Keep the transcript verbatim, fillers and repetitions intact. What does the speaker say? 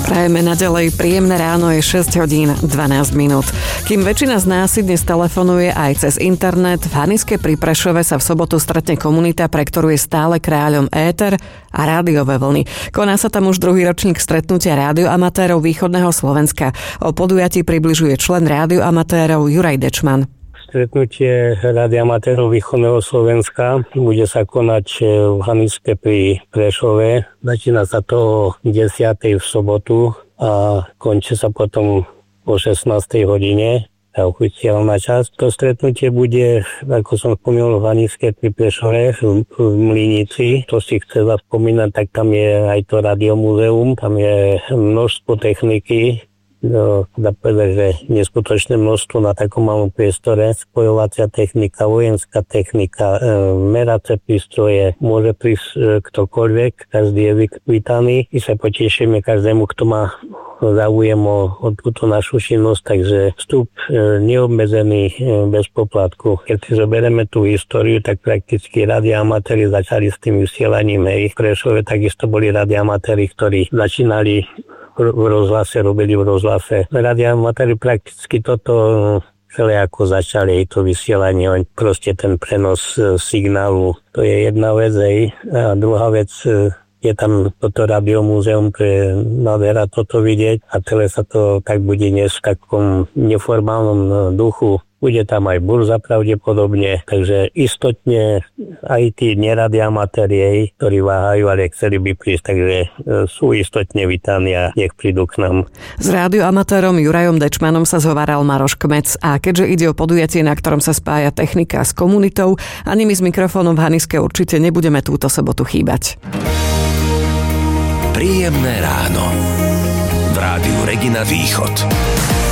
Prajeme naďalej príjemné ráno, je šesť hodín dvanásť minút. Kým väčšina z nás si dnes telefonuje aj cez internet, v Haniske pri Prešove sa v sobotu stretne komunita, pre ktorú je stále kráľom éter a rádiové vlny. Koná sa tam už druhý ročník stretnutia rádioamatérov východného Slovenska. O podujatí približuje člen rádioamatérov Juraj Dečman. Stretnutie rádioamatérov východného Slovenska bude sa konať v Haniske pri Prešove. Začína sa to o desiatej v sobotu a končí sa potom o šestnástej hodine. Tá oficiálna časť. To stretnutie bude, ako som spomínal, v Haniske pri Prešove, v Mlynici. To si chce zaspomínať, tak tam je aj to radiomúzeum, tam je množstvo techniky. No, dá povedať, že neskutočné množstvo na takom malom priestore. Spojovacia technika, vojenská technika, e, merace prístroje, môže prísť e, ktokoľvek, každý je vítaný. My sa potešíme každému, kto má záujem o, o túto našu činnosť, takže vstup e, neobmedzený e, bez poplatku. Keď si zoberieme tú históriu, tak prakticky rádioamatéri začali s tým vysielaním. Hej. V Prešove takisto boli rádioamatéri, ktorí začínali v rozhlase, robili v rozhlase. Rádioamatéri prakticky toto celé ako začali to vysielanie, proste ten prenos signálu. To je jedna vec, hej. A druhá vec, je tam toto radiomúzeum, to je nádhera toto vidieť a celé sa to tak bude dnes v takom neformálnom duchu. Bude tam aj burza pravdepodobne, takže istotne aj tí neradiamatéri, ktorí váhajú, ale chceli by prísť, takže sú istotne vítaní a nech prídu k nám. S rádioamatérom Jurajom Dečmanom sa zhováral Maroš Kmec a keďže ide o podujatie, na ktorom sa spája technika s komunitou, ani my s mikrofónom v Haniske určite nebudeme túto sobotu chýbať. Príjemné ráno v Rádiu Regina Východ.